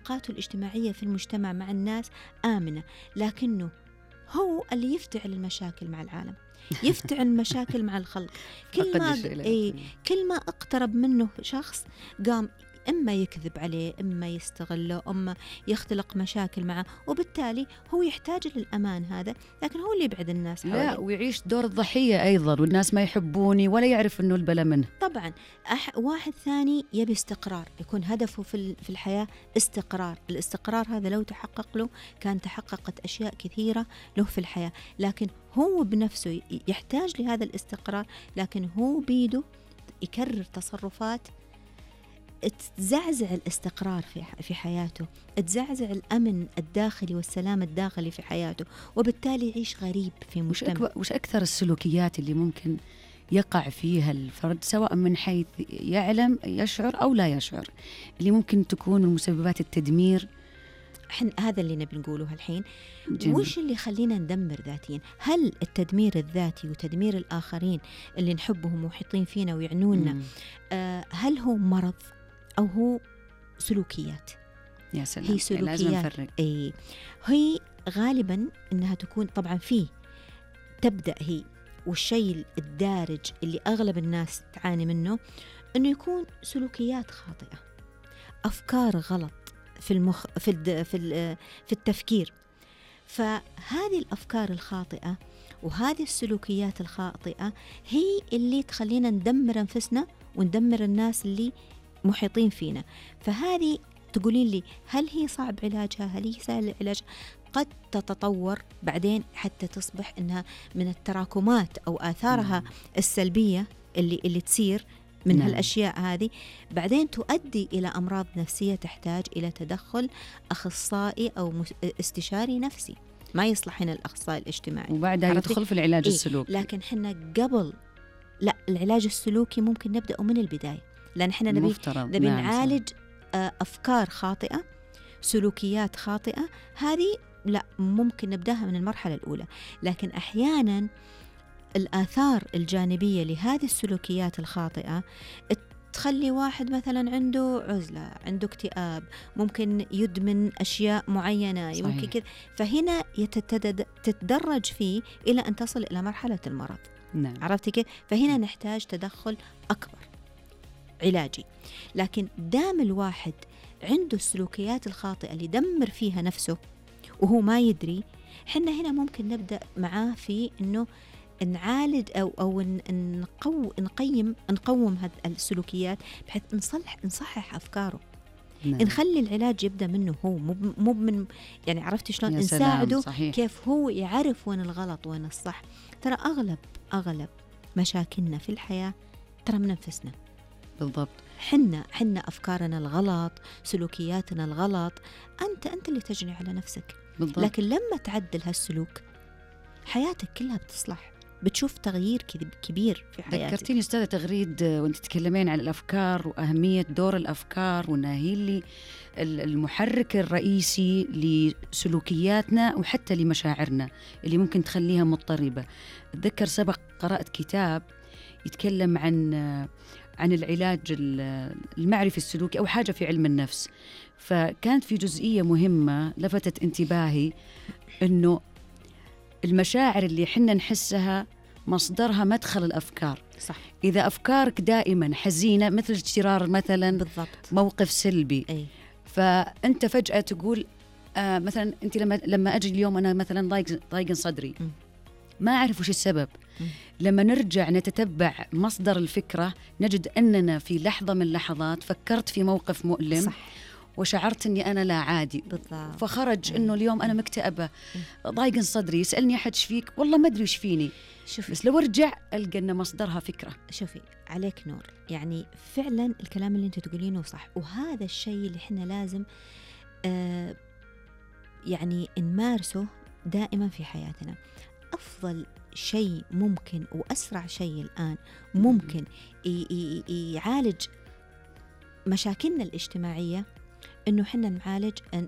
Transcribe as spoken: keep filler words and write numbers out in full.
علاقاته الاجتماعية في المجتمع مع الناس آمنة، لكنه هو اللي يفتعل المشاكل مع العالم، يفتعل المشاكل مع الخلق. كل ما إيه كل ما اقترب منه شخص قام إما يكذب عليه، إما يستغله، إما يختلق مشاكل معه، وبالتالي هو يحتاج للأمان هذا، لكن هو اللي يبعد الناس حواليه. لا، ويعيش دور الضحية أيضا، والناس ما يحبوني ولا يعرف إنه البلا منه. طبعا أح واحد ثاني يبي استقرار، يكون هدفه في في الحياة استقرار. الاستقرار هذا لو تحقق له كان تحققت أشياء كثيرة له في الحياة، لكن هو بنفسه يحتاج لهذا الاستقرار، لكن هو بيده يكرر تصرفات تزعزع الاستقرار في في حياته، تزعزع الأمن الداخلي والسلام الداخلي في حياته، وبالتالي يعيش غريب في مجتمع. وش أكثر السلوكيات اللي ممكن يقع فيها الفرد سواء من حيث يعلم يشعر أو لا يشعر، اللي ممكن تكون المسببات التدمير؟ حن هذا اللي نبي نقوله الحين. جميل. وش اللي يخلينا ندمر ذاتيا؟ هل التدمير الذاتي وتدمير الآخرين اللي نحبهم محيطين فينا ويعنوننا آه هل هو مرض أو هو سلوكيات؟ يا سلام، هي سلوكيات. لازم نفرق. أي هي غالبا إنها تكون طبعا فيه تبدأ هي، والشيء الدارج اللي أغلب الناس تعاني منه إنه يكون سلوكيات خاطئة، أفكار غلط في المخ في الد... في ال... في التفكير. فهذه الأفكار الخاطئة وهذه السلوكيات الخاطئة هي اللي تخلينا ندمر أنفسنا وندمر الناس اللي محيطين فينا. فهذه تقولين لي هل هي صعب علاجها؟ هل هي سهل العلاج؟ قد تتطور بعدين حتى تصبح إنها من التراكمات أو آثارها نعم. السلبية اللي اللي تصير من نعم. هالأشياء هذه بعدين تؤدي إلى أمراض نفسية تحتاج إلى تدخل أخصائي أو استشاري نفسي. ما يصلح هنا الأخصائي الاجتماعي، وبعدها يدخل في العلاج إيه؟ السلوكي. لكن حنا قبل لا العلاج السلوكي ممكن نبدأ من البداية، لأن حنا نبي نبي نعم نعالج أفكار خاطئة، سلوكيات خاطئة. هذه لا ممكن نبدأها من المرحلة الأولى. لكن أحيانا الآثار الجانبية لهذه السلوكيات الخاطئة تخلي واحد مثلا عنده عزلة، عنده اكتئاب، ممكن يدمن أشياء معينة، صحيح. ممكن كذا. فهنا تتدرج فيه إلى أن تصل إلى مرحلة المرض. نعم. عرفتي كيف؟ فهنا نحتاج تدخل أكبر علاجي. لكن دام الواحد عنده السلوكيات الخاطئة اللي يدمر فيها نفسه وهو ما يدري، حنا هنا ممكن نبدأ معاه في إنه نعالج أو أو نقو نقيم نقوم هذه السلوكيات بحيث نصلح نصحح أفكاره. نعم. نخلي العلاج يبدأ منه هو، مو مو من يعني عرفتي شلون نساعده كيف هو يعرف وين الغلط وين الصح. ترى أغلب أغلب مشاكلنا في الحياة ترى من أنفسنا. بالضبط. حنا حنا أفكارنا الغلط، سلوكياتنا الغلط، أنت أنت اللي تجني على نفسك. بالضبط. لكن لما تعدل هالسلوك حياتك كلها بتصلح، بتشوف تغيير كبير في حياتك. ذكرتيني أستاذة تغريد وأنت تتكلمين عن الأفكار وأهمية دور الأفكار، وأنها هي اللي المحرك الرئيسي لسلوكياتنا وحتى لمشاعرنا اللي ممكن تخليها مضطربة. أتذكر سبق قرأت كتاب يتكلم عن عن العلاج المعرفي السلوكي أو حاجة في علم النفس، فكانت في جزئية مهمة لفتت انتباهي، إنه المشاعر اللي حنا نحسها مصدرها مدخل الأفكار. صح. إذا أفكارك دائما حزينة مثل اجترار مثلا، بالضبط. موقف سلبي، أي. فأنت فجأة تقول آه مثلا أنت لما لما أجي اليوم أنا مثلا ضايق ضايق صدري، م. ما أعرف وش السبب. م. لما نرجع نتتبع مصدر الفكرة نجد أننا في لحظة من اللحظات فكرت في موقف مؤلم. صح. وشعرت أني أنا لا عادي. بالضبط. فخرج أنه اليوم أنا مكتئبة، ضايق صدري، يسألني أحد إيش فيك، والله ما أدري إيش فيني. شوفي. بس لو ارجع ألقى أن مصدرها فكرة. شوفي عليك نور، يعني فعلا الكلام اللي أنت تقولينه صح، وهذا الشيء اللي إحنا لازم آه يعني نمارسه دائما في حياتنا. أفضل شيء ممكن وأسرع شيء الآن ممكن يعالج مشاكلنا الاجتماعية إنه حنا نعالج